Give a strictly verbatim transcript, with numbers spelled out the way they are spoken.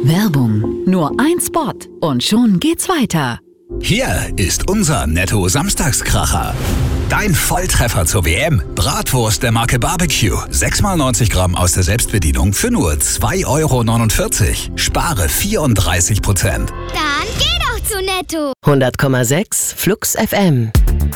Werbung. Nur ein Spot und schon geht's weiter. Hier ist unser Netto-Samstagskracher. Dein Volltreffer zur W M. Bratwurst der Marke Barbecue. sechs mal neunzig Gramm aus der Selbstbedienung für nur zwei Euro neunundvierzig. Spare vierunddreißig Prozent. Dann geh doch zu Netto. hundert Komma sechs Flux F M.